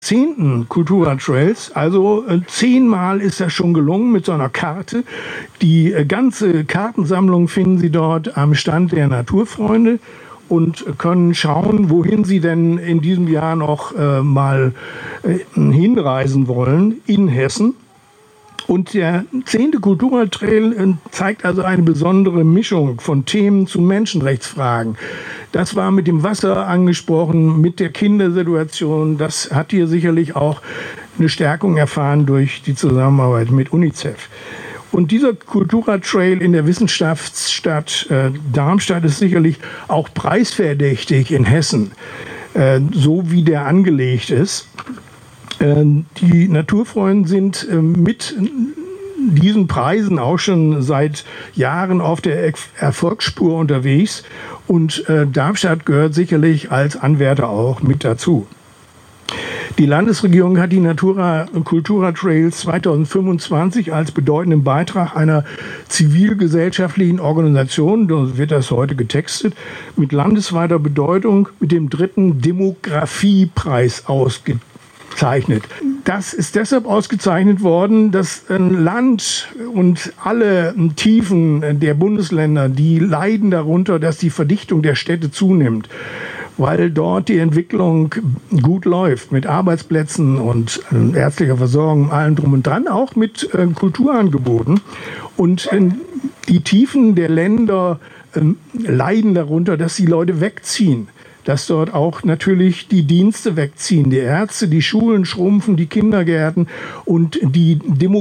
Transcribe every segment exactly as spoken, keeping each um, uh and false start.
zehnten Cultura Trails. Also äh, zehnmal ist das schon gelungen mit so einer Karte. Die äh, ganze Kartensammlung finden Sie dort am Stand der Naturfreunde und können schauen, wohin Sie denn in diesem Jahr noch äh, mal äh, hinreisen wollen in Hessen. Und der zehnte Cultura Trail äh, zeigt also eine besondere Mischung von Themen zu Menschenrechtsfragen. Das war mit dem Wasser angesprochen, mit der Kindersituation. Das hat hier sicherlich auch eine Stärkung erfahren durch die Zusammenarbeit mit UNICEF. Und dieser Cultura Trail in der Wissenschaftsstadt äh, Darmstadt ist sicherlich auch preisverdächtig in Hessen, äh, so wie der angelegt ist. Äh, die Naturfreunde sind äh, mit diesen Preisen auch schon seit Jahren auf der Erfolgsspur unterwegs. Und äh, Darmstadt gehört sicherlich als Anwärter auch mit dazu. Die Landesregierung hat die Natura Cultura Trails zweitausendfünfundzwanzig als bedeutenden Beitrag einer zivilgesellschaftlichen Organisation, so wird das heute getextet, mit landesweiter Bedeutung mit dem dritten Demografiepreis ausgezeichnet. Das ist deshalb ausgezeichnet worden, dass ein Land und alle Tiefen der Bundesländer, die leiden darunter, dass die Verdichtung der Städte zunimmt, weil dort die Entwicklung gut läuft mit Arbeitsplätzen und äh, ärztlicher Versorgung, allem drum und dran, auch mit äh, Kulturangeboten. Und äh, die Tiefen der Länder äh, leiden darunter, dass die Leute wegziehen. Dass dort auch natürlich die Dienste wegziehen, die Ärzte, die Schulen schrumpfen, die Kindergärten. Und die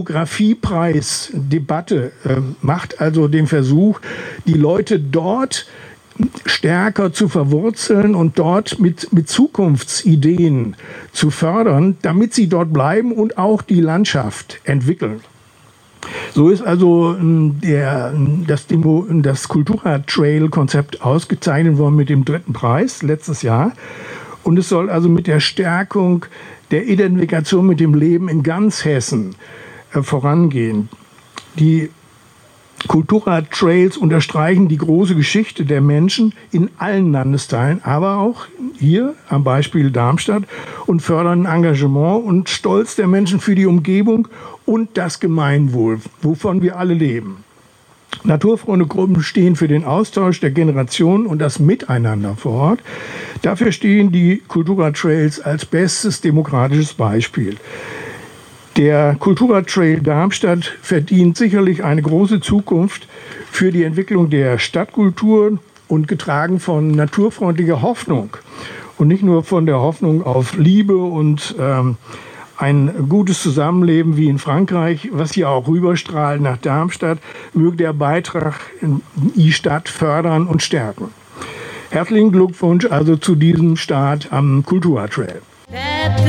Demografiepreisdebatte äh, macht also den Versuch, die Leute dort stärker zu verwurzeln und dort mit, mit Zukunftsideen zu fördern, damit sie dort bleiben und auch die Landschaft entwickeln. So ist also der, das, Demo, das Cultura Trail Konzept ausgezeichnet worden mit dem dritten Preis letztes Jahr. Und es soll also mit der Stärkung der Identifikation mit dem Leben in ganz Hessen äh, vorangehen. Die Cultura Trails unterstreichen die große Geschichte der Menschen in allen Landesteilen, aber auch hier am Beispiel Darmstadt und fördern Engagement und Stolz der Menschen für die Umgebung und das Gemeinwohl, wovon wir alle leben. Naturfreundegruppen stehen für den Austausch der Generationen und das Miteinander vor Ort. Dafür stehen die Cultura Trails als bestes demokratisches Beispiel. Der Cultura Trail Darmstadt verdient sicherlich eine große Zukunft für die Entwicklung der Stadtkultur und getragen von naturfreundlicher Hoffnung. Und nicht nur von der Hoffnung auf Liebe und ähm, ein gutes Zusammenleben wie in Frankreich, was hier auch rüberstrahlt nach Darmstadt, möge der Beitrag in die Stadt fördern und stärken. Herzlichen Glückwunsch also zu diesem Start am Cultura Trail.